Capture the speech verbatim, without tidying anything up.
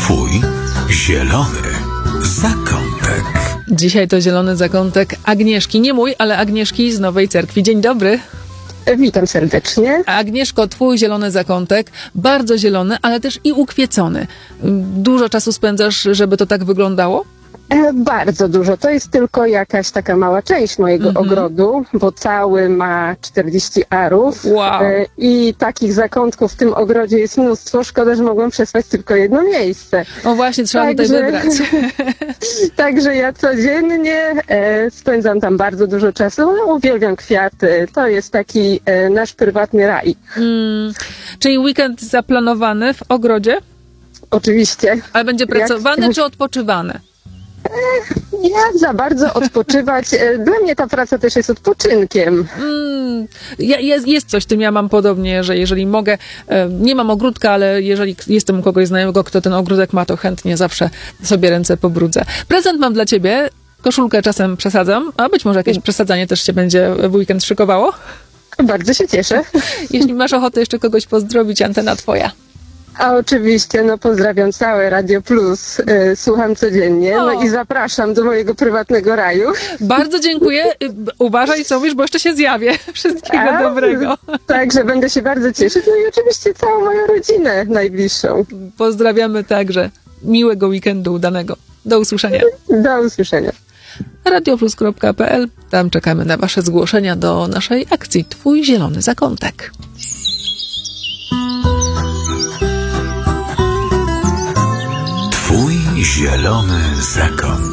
Twój zielony zakątek. Dzisiaj to zielony zakątek Agnieszki. Nie mój, ale Agnieszki z Nowej Cerkwi. Dzień dobry. Witam serdecznie. Agnieszko, twój zielony zakątek, bardzo zielony, ale też i ukwiecony. Dużo czasu spędzasz, żeby to tak wyglądało? E, bardzo dużo. To jest tylko jakaś taka mała część mojego Mhm. ogrodu, bo cały ma czterdzieści arów. Wow. E, I takich zakątków w tym ogrodzie jest mnóstwo. Szkoda, że mogłam przesłać tylko jedno miejsce. O właśnie, trzeba Także- tutaj wybrać. Także ja codziennie e, spędzam tam bardzo dużo czasu. No, uwielbiam kwiaty. To jest taki e, nasz prywatny raj. Hmm, czyli weekend zaplanowany w ogrodzie? Oczywiście. Ale będzie pracowany Jak- czy odpoczywany? Nie za bardzo odpoczywać. E, Dla mnie ta praca też jest odpoczynkiem. Mm, ja, jest, jest coś w tym, ja mam podobnie, że jeżeli mogę, e, nie mam ogródka, ale jeżeli jestem u kogoś znajomego, kto ten ogródek ma, to chętnie zawsze sobie ręce pobrudzę. Prezent mam dla ciebie, koszulkę czasem przesadzam, a być może jakieś przesadzanie też się będzie w weekend szykowało. Bardzo się cieszę. Jeśli masz ochotę jeszcze kogoś pozdrowić, antena twoja. A oczywiście, no pozdrawiam całe Radio Plus. E, Słucham codziennie. No O. i zapraszam do mojego prywatnego raju. Bardzo dziękuję. Y, Uważaj, co mówisz, bo jeszcze się zjawię. Wszystkiego A, dobrego. Także będę się bardzo cieszyć. No i oczywiście całą moją rodzinę najbliższą. Pozdrawiamy także. Miłego weekendu udanego. Do usłyszenia. Do usłyszenia. radioplus kropka pe el. Tam czekamy na wasze zgłoszenia do naszej akcji Twój zielony zakątek. Twój zielony zakątek.